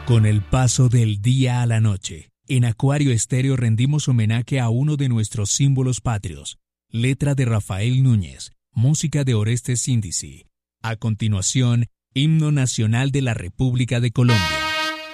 Con el paso del día a la noche, en Acuario Estéreo rendimos homenaje a uno de nuestros símbolos patrios. Letra de Rafael Núñez, música de Orestes Índice. A continuación, Himno Nacional de la República de Colombia.